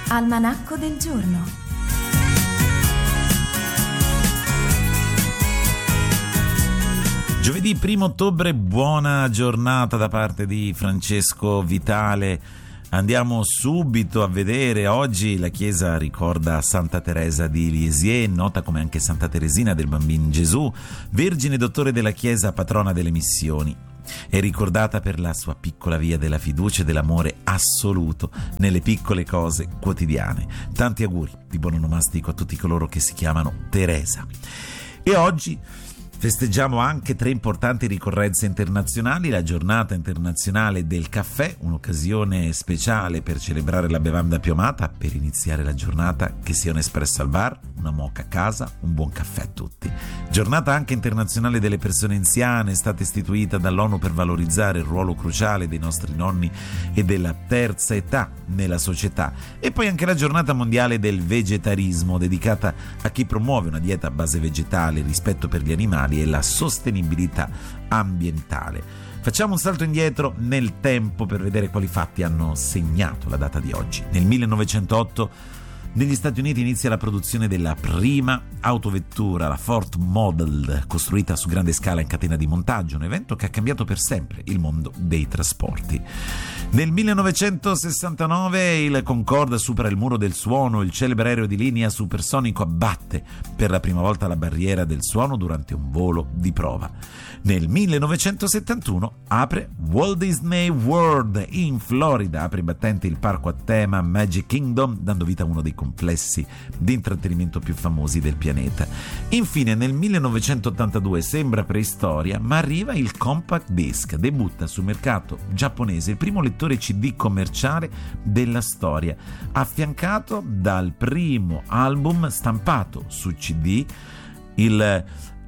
Almanacco del giorno. Giovedì 1 ottobre, buona giornata da parte di Francesco Vitale. Andiamo subito a vedere, oggi la Chiesa ricorda Santa Teresa di Lisieux, nota come anche Santa Teresina del Bambino Gesù, Vergine Dottore della Chiesa, patrona delle missioni. È ricordata per la sua piccola via della fiducia e dell'amore assoluto nelle piccole cose quotidiane. Tanti auguri di buon onomastico a tutti coloro che si chiamano Teresa. E oggi festeggiamo anche 3 importanti ricorrenze internazionali: la giornata internazionale del caffè, un'occasione speciale per celebrare la bevanda più amata, per iniziare la giornata che sia un espresso al bar, una moka a casa, un buon caffè a tutti. Giornata anche internazionale delle persone anziane, è stata istituita dall'ONU per valorizzare il ruolo cruciale dei nostri nonni e della terza età nella società. E poi anche la giornata mondiale del vegetarismo, dedicata a chi promuove una dieta a base vegetale, rispetto per gli animali e la sostenibilità ambientale. Facciamo un salto indietro nel tempo per vedere quali fatti hanno segnato la data di oggi. Nel 1908 negli Stati Uniti inizia la produzione della prima autovettura, la Ford Model, costruita su grande scala in catena di montaggio, un evento che ha cambiato per sempre il mondo dei trasporti. Nel 1969 il Concorde supera il muro del suono, il celebre aereo di linea supersonico abbatte per la prima volta la barriera del suono durante un volo di prova. Nel 1971 apre Walt Disney World in Florida, apre i battenti il parco a tema Magic Kingdom, dando vita a uno dei complessi di intrattenimento più famosi del pianeta. Infine nel 1982 sembra preistoria, ma arriva il compact disc, debutta sul mercato giapponese il primo lettore CD commerciale della storia, affiancato dal primo album stampato su CD, il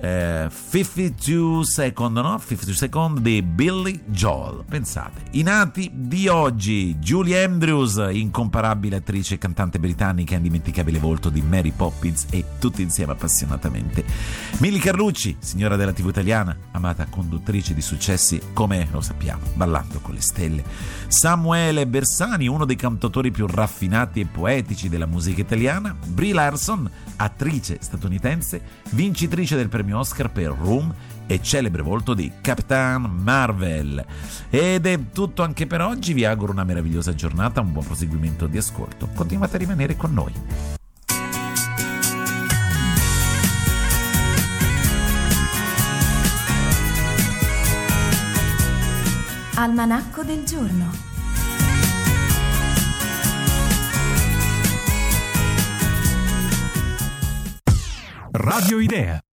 52 Second di Billy Joel. Pensate, i nati di oggi: Julie Andrews, incomparabile attrice e cantante britannica, indimenticabile volto di Mary Poppins e tutti insieme appassionatamente; Milly Carlucci, signora della TV italiana, amata conduttrice di successi come lo sappiamo, Ballando con le stelle; Samuele Bersani, uno dei cantautori più raffinati e poetici della musica italiana; Brie Larson, attrice statunitense, vincitrice del premio Oscar per Room e celebre volto di Capitan Marvel. Ed è tutto anche per oggi, vi auguro una meravigliosa giornata, un buon proseguimento di ascolto, continuate a rimanere con noi. Almanacco del giorno. Radio Idea.